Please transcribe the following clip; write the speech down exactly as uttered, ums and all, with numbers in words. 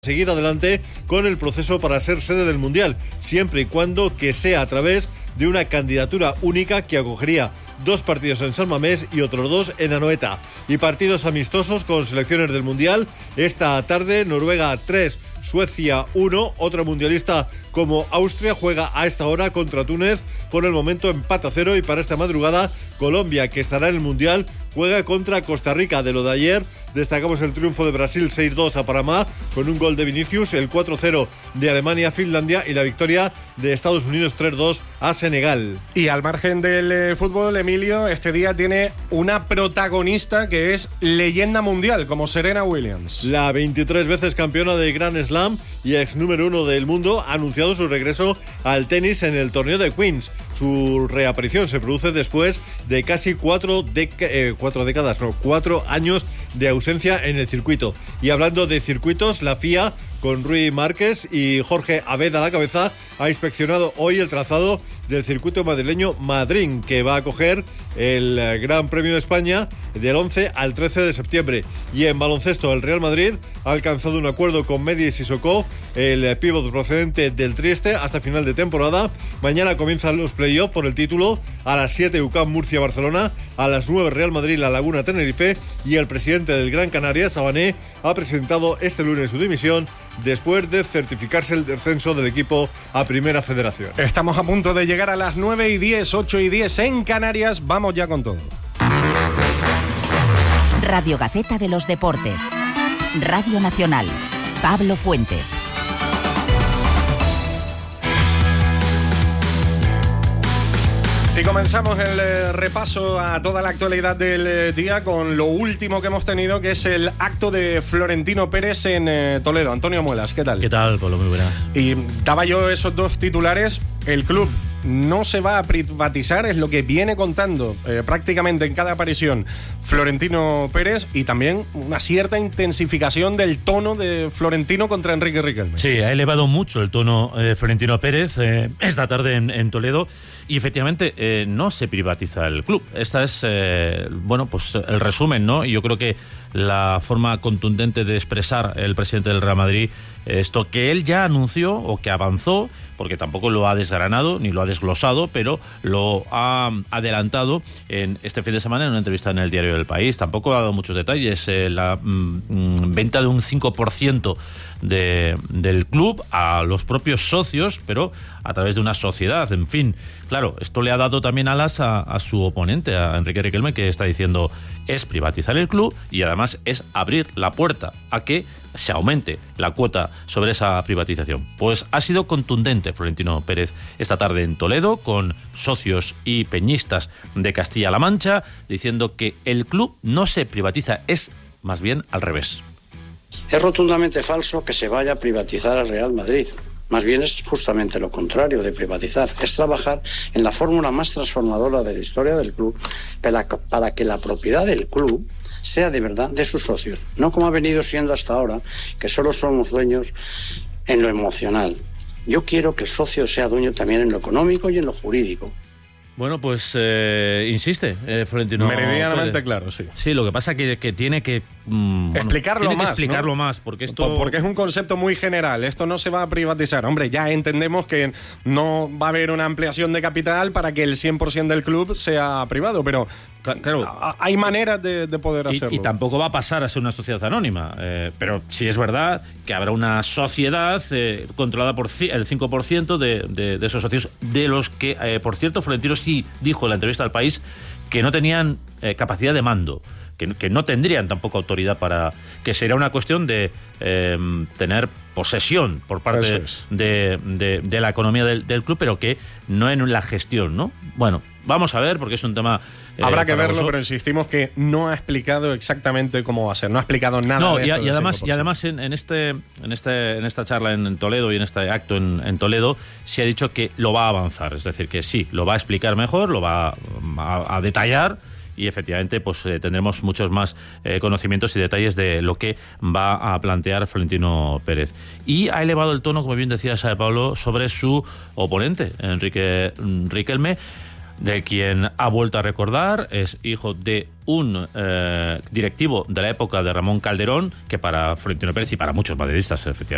seguir adelante con el proceso para ser sede del Mundial, siempre y cuando que sea a través de una candidatura única que acogería dos partidos en San Mamés y otros dos en Anoeta. Y partidos amistosos con selecciones del Mundial. Esta tarde, Noruega tres, Suecia uno. Otro mundialista como Austria juega a esta hora contra Túnez. Por el momento empate a cero. Y para esta madrugada, Colombia, que estará en el Mundial, juega contra Costa Rica. De lo de ayer, destacamos el triunfo de Brasil seis dos a Panamá con un gol de Vinicius, el cuatro cero de Alemania a Finlandia y la victoria de Estados Unidos tres dos a Senegal. Y al margen del eh, fútbol, Emilio, este día tiene una protagonista que es leyenda mundial, como Serena Williams. La veintitrés veces campeona de Grand Slam y ex número uno del mundo ha anunciado su regreso al tenis en el torneo de Queens. Su reaparición se produce después de casi cuatro, deca- eh, cuatro décadas, no, cuatro años de ausencia en el circuito. Y hablando de circuitos, la F I A, con Rui Márquez y Jorge Abed a la cabeza, ha inspeccionado hoy el trazado del circuito madrileño Madrid, que va a acoger el Gran Premio de España del once al trece de septiembre. Y en baloncesto, el Real Madrid ha alcanzado un acuerdo con Medi Sissoko, el pívot procedente del Trieste, hasta final de temporada. Mañana comienzan los playoffs por el título. A las siete, U C A M Murcia-Barcelona. A las nueve, Real Madrid-La Laguna-Tenerife. Y el presidente del Gran Canaria, Sabané, ha presentado este lunes su dimisión después de certificarse el descenso del equipo a Primera Federación. Estamos a punto de llegar a las nueve y diez, ocho y diez en Canarias. Vamos ya con todo. Radio Gaceta de los Deportes. Radio Nacional. Pablo Fuentes. Y comenzamos el eh, repaso a toda la actualidad del eh, día con lo último que hemos tenido, que es el acto de Florentino Pérez en eh, Toledo. Antonio Muelas, ¿qué tal? ¿Qué tal, Pablo? Muy buenas. Y daba yo esos dos titulares. El club no se va a privatizar, es lo que viene contando eh, prácticamente en cada aparición Florentino Pérez, y también una cierta intensificación del tono de Florentino contra Enrique Riquelme. Sí, ha elevado mucho el tono eh, Florentino Pérez eh, esta tarde en, en Toledo, y efectivamente eh, no se privatiza el club. Esta es, eh, bueno, pues el resumen, ¿no? Y yo creo que la forma contundente de expresar el presidente del Real Madrid esto que él ya anunció o que avanzó, porque tampoco lo ha desgranado ni lo ha desglosado, pero lo ha adelantado en este fin de semana en una entrevista en el diario El País. Tampoco ha dado muchos detalles. Eh, la mm, venta de un cinco por ciento de, del club a los propios socios, pero a través de una sociedad. En fin, claro, esto le ha dado también alas a, a su oponente, a Enrique Riquelme, que está diciendo es privatizar el club y además es abrir la puerta a que se aumente la cuota sobre esa privatización. Pues ha sido contundente Florentino Pérez esta tarde en Toledo con socios y peñistas de Castilla-La Mancha, diciendo que el club no se privatiza, es más bien al revés. Es rotundamente falso que se vaya a privatizar al Real Madrid. Más bien es justamente lo contrario de privatizar. Es trabajar en la fórmula más transformadora de la historia del club para, para que la propiedad del club sea de verdad de sus socios. No como ha venido siendo hasta ahora, que solo somos dueños en lo emocional. Yo quiero que el socio sea dueño también en lo económico y en lo jurídico. Bueno, pues eh, insiste eh, Florentino Meridianamente Pérez. Claro, sí. Sí, lo que pasa que, que tiene que mm, explicarlo bueno, tiene más, que explicarlo ¿no? más, porque esto porque es un concepto muy general. Esto no se va a privatizar. Hombre, ya entendemos que no va a haber una ampliación de capital para que el cien por ciento del club sea privado, pero claro, hay maneras de, de poder hacerlo. Y, y tampoco va a pasar a ser una sociedad anónima, eh, pero sí es verdad que habrá una sociedad eh, controlada por el cinco por ciento de, de, de esos socios, de los que, eh, por cierto, Florentino sí dijo en la entrevista al País que no tenían eh, capacidad de mando, que, que no tendrían tampoco autoridad para... que sería una cuestión de eh, tener posesión por parte es. de, de, de la economía del, del club, pero que no en la gestión, ¿no? Bueno, vamos a ver, porque es un tema... Eh, Habrá que farragoso. verlo, pero insistimos que no ha explicado exactamente cómo va a ser, no ha explicado nada. No, de y, esto y además, y además en, en, este, en, este, en esta charla en, en Toledo y en este acto en, en Toledo se ha dicho que lo va a avanzar, es decir, que sí, lo va a explicar mejor, lo va a, a detallar, y efectivamente pues eh, tendremos muchos más eh, conocimientos y detalles de lo que va a plantear Florentino Pérez. Y ha elevado el tono, como bien decía Sae Pablo, sobre su oponente, Enrique Riquelme, de quien ha vuelto a recordar, es hijo de un eh, directivo de la época de Ramón Calderón, que para Florentino Pérez y para muchos madridistas, efectivamente,